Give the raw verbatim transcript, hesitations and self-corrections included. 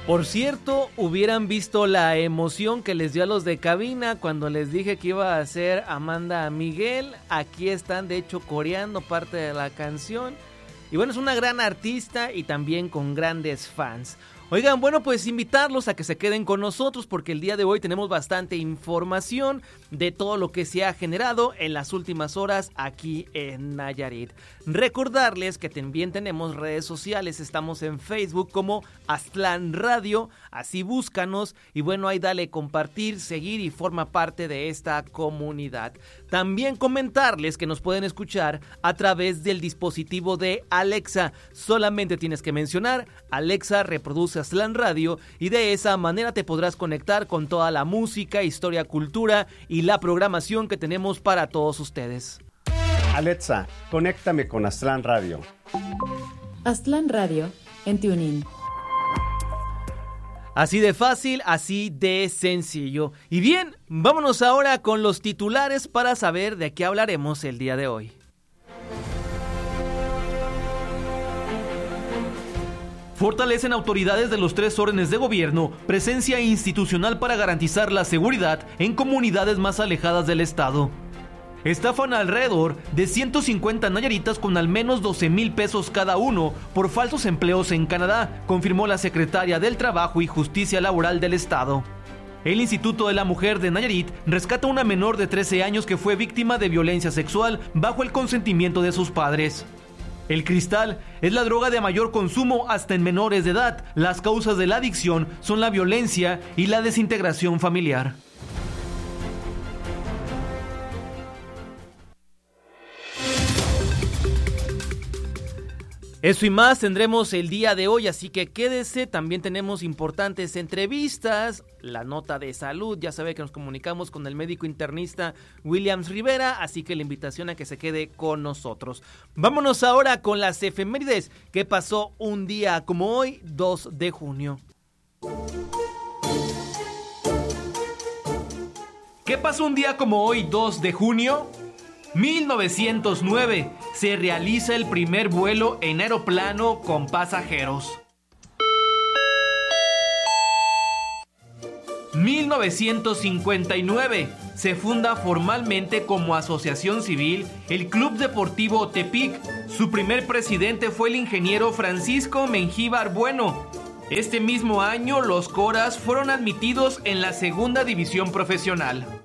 Por cierto, hubieran visto la emoción que les dio a los de cabina cuando les dije que iba a ser Amanda Miguel. Aquí están de hecho coreando parte de la canción. Y bueno, es una gran artista y también con grandes fans. Oigan, bueno, pues invitarlos a que se queden con nosotros porque el día de hoy tenemos bastante información de todo lo que se ha generado en las últimas horas aquí en Nayarit. Recordarles que también tenemos redes sociales, estamos en Facebook como Aztlán Radio, así búscanos y bueno, ahí dale compartir, seguir y forma parte de esta comunidad. También comentarles que nos pueden escuchar a través del dispositivo de Alexa, solamente tienes que mencionar Alexa reproduce Aztlán Radio y de esa manera te podrás conectar con toda la música, historia, cultura y la programación que tenemos para todos ustedes. Alexa, conéctame con Aztlán Radio. Aztlán Radio en TuneIn. Así de fácil, así de sencillo. Y bien, vámonos ahora con los titulares para saber de qué hablaremos el día de hoy. Fortalecen autoridades de los tres órdenes de gobierno presencia institucional para garantizar la seguridad en comunidades más alejadas del estado. Estafan alrededor de ciento cincuenta nayaritas con al menos doce mil pesos cada uno por falsos empleos en Canadá, confirmó la secretaria del Trabajo y Justicia Laboral del estado. El Instituto de la Mujer de Nayarit rescata a una menor de trece años que fue víctima de violencia sexual bajo el consentimiento de sus padres. El cristal es la droga de mayor consumo hasta en menores de edad. Las causas de la adicción son la violencia y la desintegración familiar. Eso y más tendremos el día de hoy, así que quédese. También tenemos importantes entrevistas, la nota de salud, ya sabe que nos comunicamos con el médico internista Williams Rivera, así que la invitación a que se quede con nosotros. Vámonos ahora con las efemérides que pasó un día como hoy, dos de junio. ¿Qué pasó un día como hoy, dos de junio? mil novecientos nueve, se realiza el primer vuelo en aeroplano con pasajeros. mil novecientos cincuenta y nueve, se funda formalmente como asociación civil el Club Deportivo Tepic. Su primer presidente fue el ingeniero Francisco Mengíbar Bueno. Este mismo año, los Coras fueron admitidos en la segunda división profesional.